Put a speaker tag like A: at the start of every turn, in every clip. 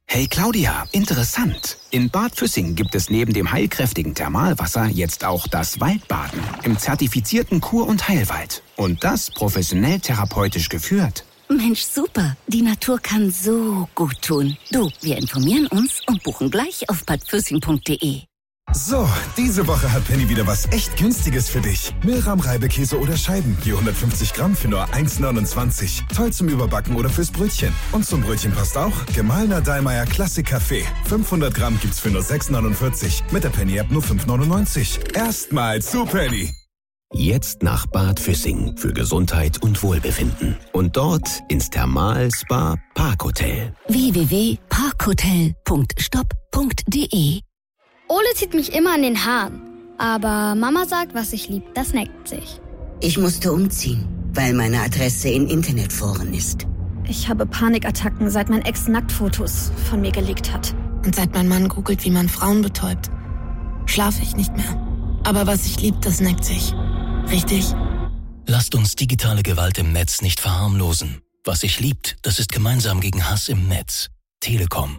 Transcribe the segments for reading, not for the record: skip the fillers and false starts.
A: Hey Claudia, interessant. In Bad Füssing gibt es neben dem heilkräftigen Thermalwasser jetzt auch das Waldbaden im zertifizierten Kur- und Heilwald. Und das professionell therapeutisch geführt.
B: Mensch, super. Die Natur kann so gut tun. Du, wir informieren uns und buchen gleich auf badfüssing.de.
C: So, diese Woche hat Penny wieder was echt Günstiges für dich. Milram-Reibekäse oder Scheiben, je 150 Gramm für nur 1,29. Toll zum Überbacken oder fürs Brötchen. Und zum Brötchen passt auch gemahlener Dallmayr Klassik Kaffee. 500 Gramm gibt's für nur 6,49. Mit der Penny-App nur 5,99. Erstmal zu Penny.
D: Jetzt nach Bad Füssing für Gesundheit und Wohlbefinden. Und dort ins Thermal-Spa-Parkhotel.
B: www.parkhotel.stop.de.
E: Ole zieht mich immer an den Haaren. Aber Mama sagt, was ich lieb, das neckt sich.
F: Ich musste umziehen, weil meine Adresse in Internetforen ist.
G: Ich habe Panikattacken, seit mein Ex Nacktfotos von mir gelegt hat.
H: Und seit mein Mann googelt, wie man Frauen betäubt, schlafe ich nicht mehr. Aber was ich lieb, das neckt sich. Richtig?
I: Lasst uns digitale Gewalt im Netz nicht verharmlosen. Was sich liebt, das ist gemeinsam gegen Hass im Netz. Telekom.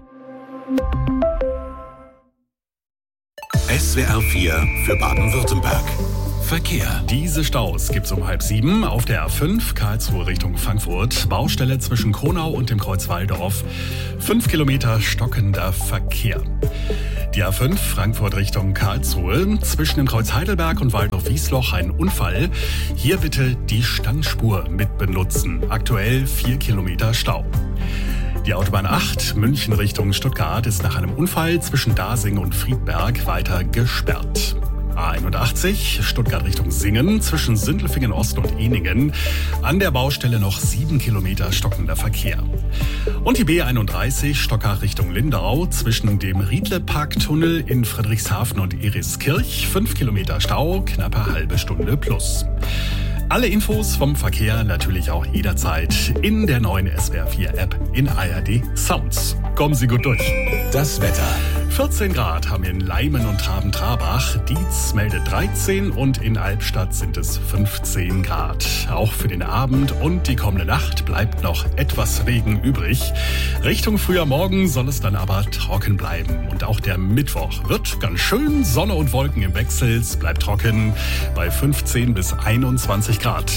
J: SWR 4 für Baden-Württemberg. Verkehr.
K: Diese Staus gibt's um 6:30 auf der A5 Karlsruhe Richtung Frankfurt. Baustelle zwischen Konau und dem Kreuz Walldorf. 5 Kilometer stockender Verkehr. Die A5 Frankfurt Richtung Karlsruhe. Zwischen dem Kreuz Heidelberg und Waldorf-Wiesloch ein Unfall. Hier bitte die Standspur mit benutzen. Aktuell 4 Kilometer Stau. Die Autobahn 8 München Richtung Stuttgart ist nach einem Unfall zwischen Dasing und Friedberg weiter gesperrt. A81 Stuttgart Richtung Singen zwischen Sindelfingen Ost und Ehningen. An der Baustelle noch 7 Kilometer stockender Verkehr. Und die B31 Stockach Richtung Lindau zwischen dem Riedle-Parktunnel in Friedrichshafen und Eriskirch 5 Kilometer Stau, knappe halbe Stunde plus. Alle Infos vom Verkehr natürlich auch jederzeit in der neuen SWR 4 App in ARD Sounds. Kommen Sie gut durch.
J: Das Wetter.
K: 14 Grad haben wir in Leimen und Traben-Trabach. Dietz meldet 13 und in Albstadt sind es 15 Grad. Auch für den Abend und die kommende Nacht bleibt noch etwas Regen übrig. Richtung früher Morgen soll es dann aber trocken bleiben. Und auch der Mittwoch wird ganz schön. Sonne und Wolken im Wechsel. Es bleibt trocken bei 15 bis 21 Grad.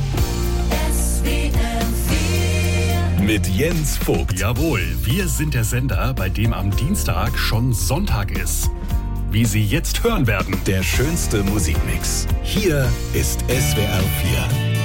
J: Mit Jens Vogt.
K: Jawohl, wir sind der Sender, bei dem am Dienstag schon Sonntag ist. Wie Sie jetzt hören werden.
J: Der schönste Musikmix. Hier ist SWR 4.